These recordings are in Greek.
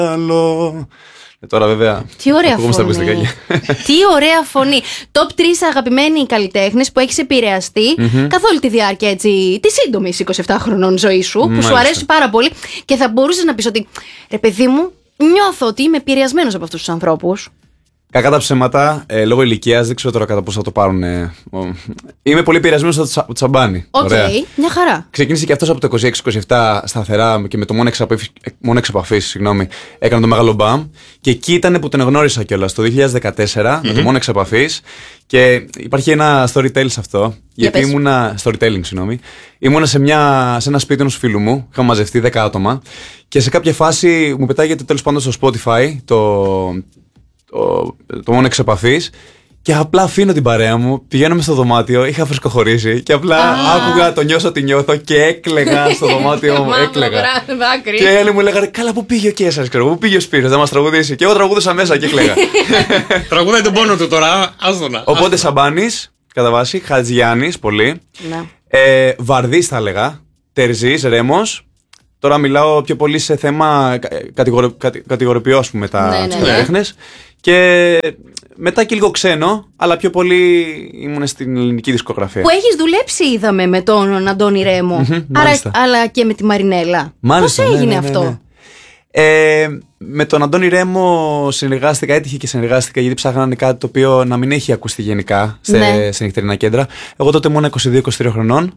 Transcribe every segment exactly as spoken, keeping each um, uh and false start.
καλό. Ε, τώρα βέβαια. Τι ωραία φωνή. Τι ωραία φωνή. Top τρία αγαπημένοι καλλιτέχνες που έχεις επηρεαστεί mm-hmm. καθ' όλη τη διάρκεια έτσι, τη σύντομη είκοσι επτά χρονών ζωή σου, Μάλιστα. που σου αρέσει πάρα πολύ και θα μπορούσες να πεις ότι ρε παιδί μου, νιώθω ότι είμαι επηρεασμένος από αυτούς τους ανθρώπους. Κακά τα ψέματα, ε, λόγω ηλικίας, δεν ξέρω τώρα κατά πώς θα το πάρουν. Ε, είμαι πολύ επηρεασμένος από το Τσαμπάνι. Οκ, okay, μια χαρά. Ξεκίνησε και αυτός από το είκοσι έξι είκοσι επτά σταθερά και με το μόνο εξ επαφής, συγγνώμη, έκανε το μεγάλο μπαμ. Και εκεί ήταν που τον γνώρισα κιόλας, το δύο χιλιάδες δεκατέσσερα, mm-hmm. με το μόνο εξ επαφής. Και υπάρχει ένα storytelling σε αυτό. Για γιατί πες. ήμουνα. Storytelling, συγγνώμη. Ήμουνα σε, μια, σε ένα σπίτι ενός φίλου μου, είχαμε μαζευτεί δέκα άτομα. Και σε κάποια φάση μου πετάγεται τέλος πάντων στο Spotify το. Το, το μόνο εξ επαφής και απλά αφήνω την παρέα μου, πηγαίνουμε στο δωμάτιο, είχα φρεσκοχωρήσει και απλά ah. άκουγα το νιώσω τι νιώθω και έκλαιγα στο δωμάτιο μου, έκλαιγα. Και όλοι μου λέγανε καλά που πήγε ο Κέσσαρης, ξέρω, που πήγε ο Σπύρος, θα μας τραγουδήσει και εγώ τραγουδούσα μέσα και έκλαιγα. Τραγουδάει τον πόνο του τώρα, άστονα. Οπότε Σαμπάνης, κατά βάση, Χατζιάννης, πολύ, ε, Βαρδής θα έλεγα, Τερζής, Ρέμος. Τώρα μιλάω πιο πολύ σε θέμα κατηγορο, κατη, κατηγοροποιώ, ας πούμε, τα ναι, ναι, τέχνες. Και μετά και λίγο ξένο, αλλά πιο πολύ ήμουν στην ελληνική δισκογραφία. Που έχεις δουλέψει, είδαμε, με τον Αντώνη Ρέμο. Mm-hmm, Άρα, αλλά και με τη Μαρινέλα. Μάλιστα, πώς έγινε ναι, ναι, ναι, αυτό? Ναι. Ε, με τον Αντώνη Ρέμο συνεργάστηκα, έτυχε και συνεργάστηκα γιατί ψάχνανε κάτι το οποίο να μην έχει ακουστεί γενικά σε, ναι. σε νυχτερινά κέντρα. Εγώ τότε ήμουν είκοσι δύο είκοσι τρία χρονών.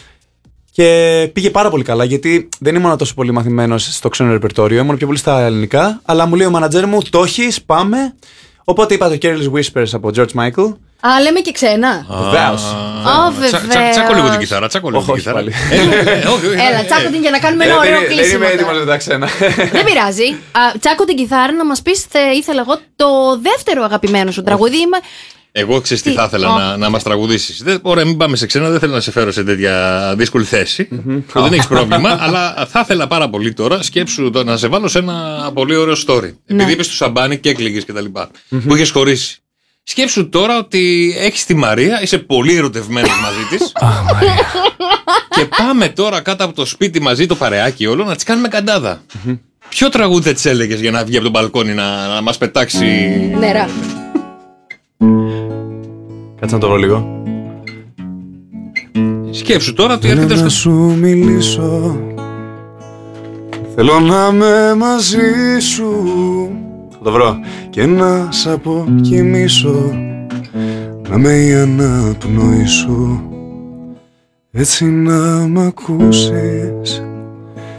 Και πήγε πάρα πολύ καλά γιατί δεν ήμουν τόσο πολύ μαθημένος στο ξένο ρεπερτόριο, ήμουν πιο πολύ στα ελληνικά. Αλλά μου λέει ο μανατζέρ μου, το έχεις, πάμε. Οπότε είπα το Careless Whispers από George Michael. Α, λέμε και ξένα. Βεβαίως. Α, βεβαίως. Τσάκω λίγο την κιθάρα, τσάκω λίγο την κιθάρα. Έλα, τσάκω την για να κάνουμε ένα ωραίο κλείσιμο. Δεν είμαι έτοιμος με τα ξένα. Δεν πειράζει. Τσάκω την κιθάρα να μας πεις, ήθελα εγώ το δεύτερο αγαπημένο σου τραγούδι. Εγώ ξέρεις τι θα ήθελα να, να μας τραγουδήσεις. Ωραία, μην πάμε σε ξένα, δεν θέλω να σε φέρω σε τέτοια δύσκολη θέση. Mm-hmm. Δεν έχεις πρόβλημα, αλλά θα ήθελα πάρα πολύ τώρα, σκέψου το, να σε βάλω σε ένα πολύ ωραίο story. Ναι. Επειδή είπες του Σαμπάνι και έκλαιγες κτλ. Mm-hmm. Που είχες χωρίσει. Σκέψου τώρα ότι έχεις τη Μαρία, είσαι πολύ ερωτευμένος μαζί της. Ah, Μαρία. Και πάμε τώρα κάτω από το σπίτι μαζί, το παρεάκι όλο, να της κάνουμε καντάδα. Mm-hmm. Ποιο τραγούδι θα της έλεγες για να βγει από τον μπαλκόνι να, να μας πετάξει νερά? Κάτσε να το βρω λίγο. Σκέψου τώρα ότι έρχεται έρχεται να στο... σου μιλήσω. Θέλω να είμαι μαζί σου. Θα το βρω. Και να σ' αποκοιμήσω. Να με η αναπνοή σου. Έτσι να μ' ακούσεις.